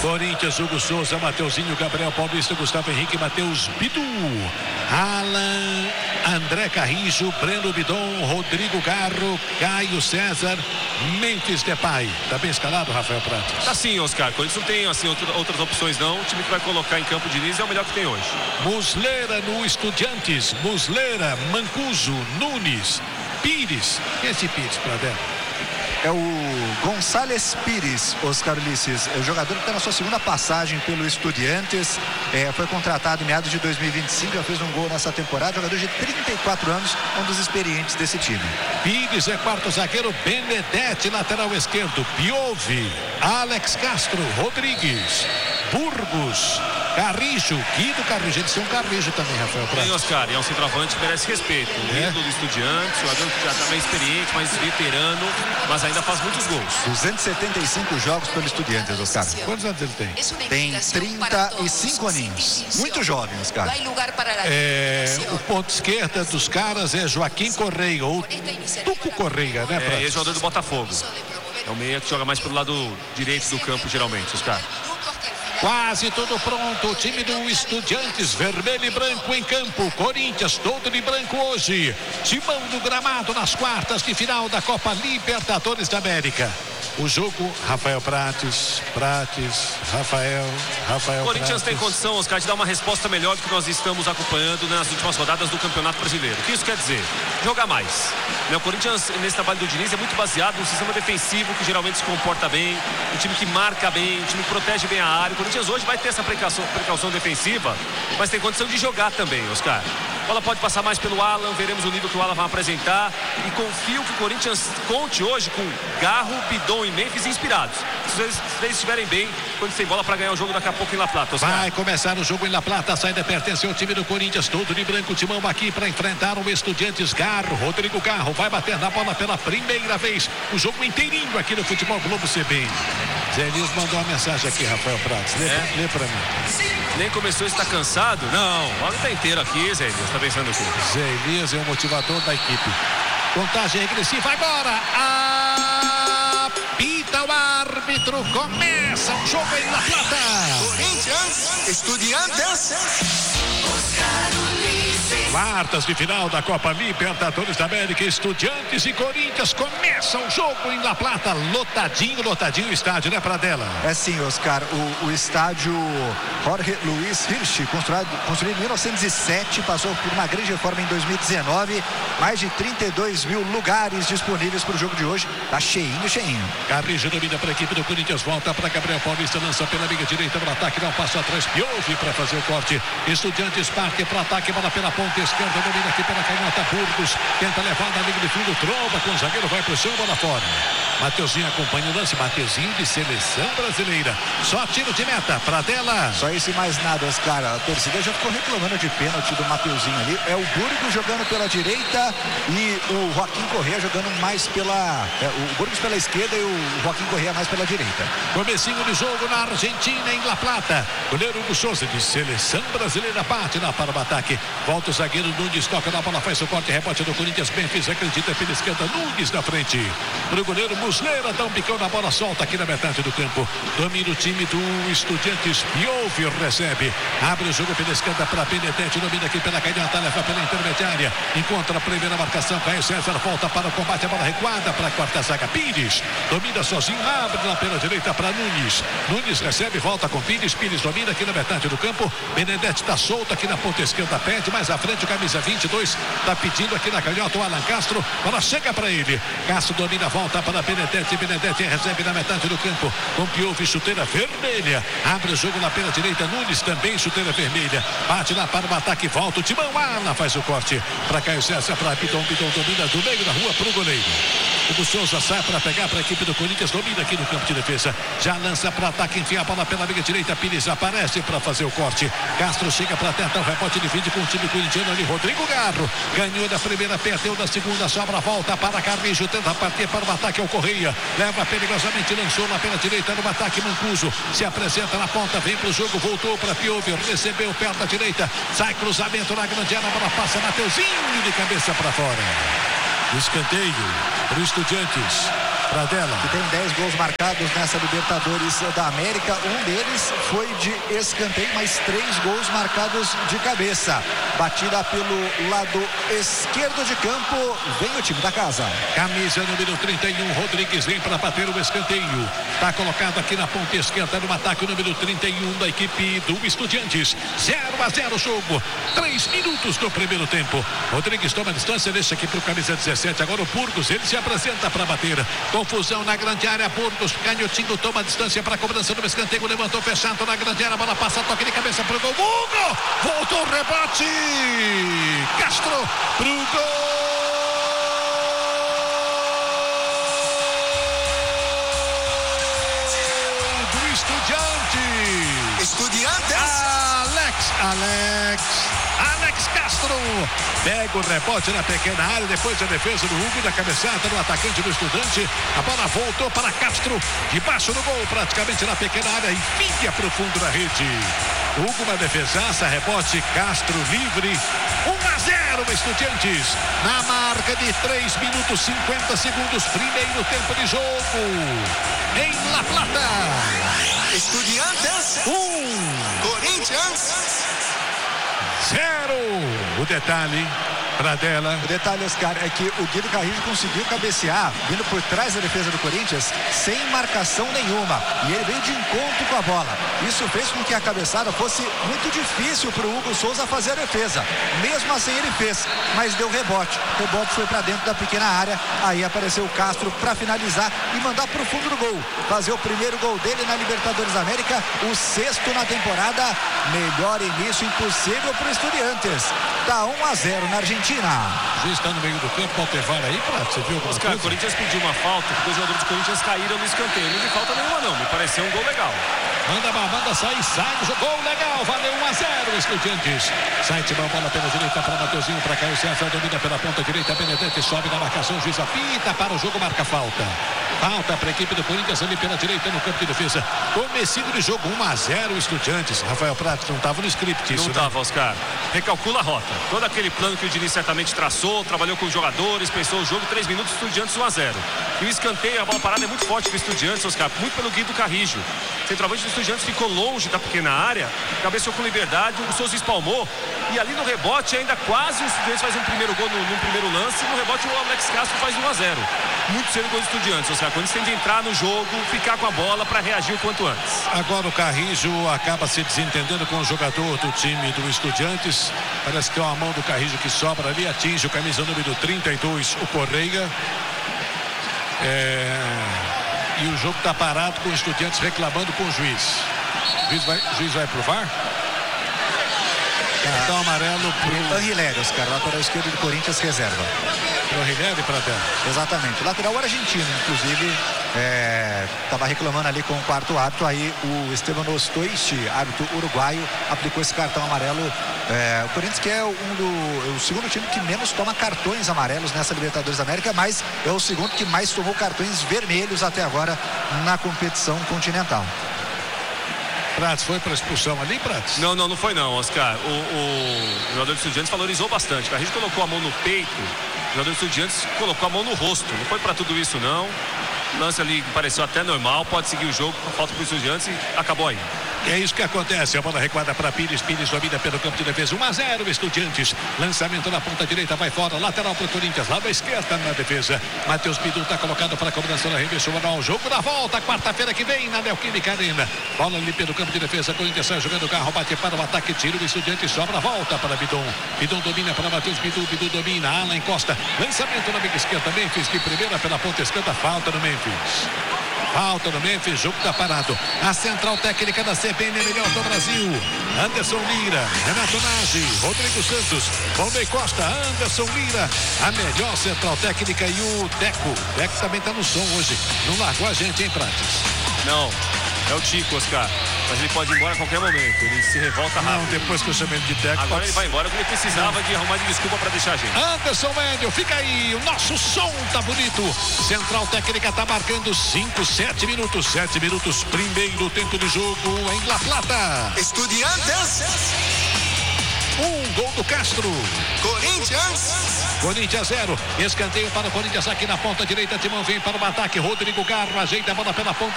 Corinthians, Hugo Souza, Mateuzinho, Gabriel Paulista, Gustavo Henrique, Matheus Bidu, Alan, André Carrijo, Breno Bidon, Rodrigo Garro, Caio César, Memphis Depay. Tá bem escalado, Rafael Prates? Tá sim, Oscar. O Corinthians não tem assim, outras opções não. O time que vai colocar em campo de Diniz é o melhor que tem hoje. Muslera no Estudiantes, Muslera, Mancuso, Nunes, Pires. Esse Pires, Pradel? É o Gonçalves Pires, Oscar Ulisses. É o jogador que está na sua segunda passagem pelo Estudiantes. Foi contratado em meados de 2025, já fez um gol nessa temporada. Jogador de 34 anos, um dos experientes desse time. Pires é quarto zagueiro, Benedetti, lateral esquerdo, Piove, Alex Castro, Rodrigues, Burgos, Carrijo, Guido Carrijo. Eles são Carrijo também, Rafael Prates. Tem, Oscar, e é um centroavante que merece respeito. O ídolo do Estudiantes, jogador que já está bem experiente, mais veterano, mas ainda faz muitos gols. 275 jogos pelo Estudiantes, Oscar. Quantos anos ele tem? Tem 35 aninhos. Muito jovem, Oscar. O ponto esquerda dos caras é Joaquim Correia, ou Tuco Correia, né, Prates? É jogador do Botafogo. É o meia que joga mais pelo lado direito do campo, geralmente, Oscar. Quase tudo pronto, o time do Estudiantes, vermelho e branco em campo, Corinthians todo de branco hoje, timão do gramado nas quartas de final da Copa Libertadores da América. O jogo, Rafael Prates, Rafael Corinthians Prates. tem condição, Oscar, de dar uma resposta melhor do que nós estamos acompanhando nas últimas rodadas do Campeonato Brasileiro. O que isso quer dizer? Jogar mais. O Corinthians, nesse trabalho do Diniz, é muito baseado no sistema defensivo, que geralmente se comporta bem, um time que marca bem, um time que protege bem a área. O Corinthians hoje vai ter essa precaução defensiva, mas tem condição de jogar também, Oscar. A bola pode passar mais pelo Alan, veremos o nível que o Alan vai apresentar, e confio que o Corinthians conte hoje com Garro, Bidon e Memphis inspirados. Se eles estiverem bem, quando tem bola para ganhar o jogo daqui a pouco em La Plata, Oscar. Vai começar o jogo em La Plata, a saída pertence ao time do Corinthians, todo de branco, timão aqui para enfrentar o Estudiantes. Garro, Rodrigo Garro vai bater na bola pela primeira vez, o jogo inteirinho aqui no Futebol Globo CB. Zé Elias mandou uma mensagem aqui, Rafael Prates, lê pra mim. Nem começou, está cansado? Não, o homem está inteiro aqui, Zé Elias, está pensando aqui. Zé Elias é o motivador da equipe. Contagem regressiva agora. Apita o árbitro. Começa o jogo em La Plata. Corinthians, Estudiantes. Quartas de final da Copa Libertadores da América, Estudiantes e Corinthians. Começa o jogo em La Plata. Lotadinho o estádio, né, Pradella? É sim, Oscar. O estádio Jorge Luiz Hirsch, construído em 1907, passou por uma grande reforma em 2019. Mais de 32 mil lugares disponíveis para o jogo de hoje. Tá cheinho. Carrijo domina para a equipe do Corinthians, volta para Gabriel Paulista, lança pela linha direita para o ataque, não passa atrás, Piove para fazer o corte. Estudiantes parte para o ataque, bola pela ponta esquerda, domina aqui pela canhota, Burgos tenta levar na linha de fundo, tromba com o zagueiro, vai pro chão, bola fora. Mateuzinho acompanha o lance, Mateuzinho de seleção brasileira, só tiro de meta, Pradella. Só isso e mais nada, Oscar. A torcida já ficou reclamando de pênalti do Mateuzinho ali. É o Burgos jogando pela direita e o Joaquim Correa jogando mais pela... o Burgos pela esquerda e o Joaquim Correa mais pela direita. Comecinho de jogo na Argentina, em La Plata. Goleiro Hugo Souza de seleção brasileira bate lá para o ataque. Volta o zagueiro Nunes, toca na bola, faz o corte, rebote do Corinthians. Memphis acredita pela esquerda, Nunes na frente. Pro goleiro Muslera, dá um bicão na bola, solta aqui na metade do campo. Domina o time do Estudiantes, Piove recebe. Abre o jogo pela esquerda para Benedetti, domina aqui pela canhota, leva pela intermediária. Encontra a primeira marcação, Caio César, volta para o combate, a bola recuada para a quarta zaga. Pires domina sozinho, abre lá pela direita para Nunes. Nunes recebe, volta com Pires. Pires domina aqui na metade do campo. Benedetti está solto aqui na ponta esquerda, pede mais à frente o camisa 22, está pedindo aqui na canhota o Alan Castro, bola chega para ele. Castro domina, volta para Benedetti. Benedetti recebe na metade do campo com Piove, chuteira vermelha. Abre o jogo na pela direita, Nunes também, chuteira vermelha. Bate lá para o ataque, volta o timão. Alan faz o corte para Caio César, para Bidon domina do meio da rua para o goleiro. Hugo Souza sai para pegar para a equipe do Corinthians, domina aqui no campo de defesa, já lança para ataque, enfia a bola pela linha direita, Pires aparece para fazer o corte, Castro chega para tentar o rebote, divide com o time corintiano ali, Rodrigo Garro, ganhou da primeira, perdeu da segunda, sobra, volta para Carrijo, tenta partir para o ataque ao Correia, leva perigosamente, lançou lá pela direita no ataque, Mancuso se apresenta na ponta, vem para o jogo, voltou para Piove, recebeu perto da direita, sai cruzamento na grande área, a bola passa, Mateuzinho de cabeça para fora. Escanteio para o Estudiantes. Pradella. Que tem 10 gols marcados nessa Libertadores da América. Um deles foi de escanteio, mas 3 gols marcados de cabeça. Batida pelo lado esquerdo de campo. Vem o time da casa. Camisa número 31, Rodrigues vem para bater o escanteio. Está colocado aqui na ponta esquerda no ataque, o número 31 da equipe do Estudiantes. 0-0 o jogo. 3 minutos do primeiro tempo. Rodrigues toma a distância, deixa aqui para o camisa 17. Agora o Burgos, ele se apresenta para bater. Confusão na grande área. Burgos, canhotinho, toma a distância para a cobrança do escanteio. Levantou fechado na grande área. Bola passa, toque de cabeça para o gol. Hugo! Voltou o rebote. Castro para o gol. Estudiantes. Alex Castro pega o rebote na pequena área, depois a defesa do Hugo, da cabeçada do atacante do Estudante. A bola voltou para Castro, debaixo do gol, praticamente na pequena área, e fica para o fundo da rede. Hugo, uma defesaça, rebote, Castro livre. 1-0 Estudiantes, na marca de 3 minutos 50 segundos, primeiro tempo de jogo em La Plata. Estudiantes. 1. Corinthians. 0. O detalhe, Pradella. O detalhe, Oscar, é que o Guido Carrijo conseguiu cabecear, vindo por trás da defesa do Corinthians, sem marcação nenhuma. E ele veio de encontro com a bola. Isso fez com que a cabeçada fosse muito difícil para o Hugo Souza fazer a defesa. Mesmo assim ele fez, mas deu rebote. O rebote foi para dentro da pequena área. Aí apareceu o Castro para finalizar e mandar para o fundo do gol. Fazer o primeiro gol dele na Libertadores da América, o 6º na temporada. Melhor início impossível para o Estudiantes. Dá 1-0 na Argentina. O juiz está no meio do campo, Valtevar aí, Prato, você viu alguma Oscar, coisa? o Corinthians pediu uma falta, porque os jogadores do Corinthians caíram no escanteio. Não vi falta nenhuma não, me pareceu um gol legal. Manda sair, sai, jogou legal, valeu 1-0 Estudiantes. Sai, Timão, bola pela direita para Mateuzinho, para Caio César, domina pela ponta direita, Benedetti sobe na marcação, juiz apita para o jogo, marca falta. Falta para a equipe do Corinthians ali pela direita no campo de defesa. Comecinho de jogo, 1-0 Estudiantes. Rafael Prato, não estava no script isso, não estava, Oscar. Recalcula a rota. Todo aquele plano que o Diniz certamente traçou, trabalhou com os jogadores, pensou o jogo, 3 minutos, Estudiantes 1-0. E o escanteio, a bola parada é muito forte para o Estudiantes, Oscar, muito pelo Guido Carrijo. Centroavante do Estudiantes ficou longe da pequena área, cabeceou com liberdade, o Souza espalmou, e ali no rebote ainda quase o Estudiantes faz um primeiro gol no primeiro lance, e no rebote o Alex Castro faz 1-0. Muito cedo o gol do Estudiantes, Oscar, quando eles têm de entrar no jogo, ficar com a bola para reagir o quanto antes. Agora o Carrijo acaba se desentendendo com o jogador do time do Estudiantes. Parece que é uma mão do Carrijo que sobra ali, atinge o camisa número 32, o Correia. E o jogo está parado com o Estudiantes reclamando com o juiz. O juiz vai pro VAR? Cartão amarelo pro Anrileri, Oscar, lateral esquerdo do Corinthians, reserva. Pro Rinelli, Pradella. Exatamente, lateral argentino, inclusive, estava reclamando ali com o quarto árbitro. Aí o Esteban Ostoichi, árbitro uruguaio, aplicou esse cartão amarelo. O Corinthians, que é o segundo time que menos toma cartões amarelos nessa Libertadores da América, mas é o segundo que mais tomou cartões vermelhos até agora na competição continental. Pratos, foi para expulsão ali, Pratos? Não foi não, Oscar. O jogador do Estudiantes valorizou bastante. O Carrijo colocou a mão no peito, o jogador do Estudiantes colocou a mão no rosto. Não foi para tudo isso, não. O lance ali pareceu até normal, pode seguir o jogo, falta para o Estudiantes e acabou aí. E é isso que acontece, a bola recuada para Pires, Pires domina pelo campo de defesa, 1-0 Estudiantes, lançamento na ponta direita, vai fora, lateral para o Corinthians, lado esquerda na defesa, Matheus Bidu está colocado para a cobrança da arremesso manual, jogo da volta, quarta-feira que vem na Neoquímica Arena, bola ali pelo campo de defesa, Corinthians sai jogando o carro, bate para o ataque, tira o Estudiantes, sobra a volta para Bidon, Bidon domina para Matheus Bidu, Bidu domina, Alan encosta, lançamento na meia esquerda, Memphis de primeira pela ponta esquerda, falta no Memphis. Falta no Memphis, jogo está parado. A central técnica da CBN, melhor do Brasil. Anderson Lira, Renato Nazi, Rodrigo Santos, Valdeir Costa, Anderson Lira. A melhor central técnica e o Deco. O Deco também está no som hoje. Não largou a gente, hein, Prates? Não, é o Tico, Oscar. Mas ele pode ir embora a qualquer momento. Ele se revolta rápido. Não, depois que eu chamei ele de Deco. Agora ele vai embora porque ele precisava de arrumar de desculpa para deixar a gente. Anderson Wendel, fica aí. O nosso som tá bonito. Central técnica tá marcando 7 minutos. 7 minutos, primeiro tempo de jogo em La Plata. Estudiantes. Gol do Castro. Corinthians 0. Escanteio para o Corinthians aqui na ponta direita. Timão vem para o ataque. Rodrigo Garro ajeita a bola pela ponta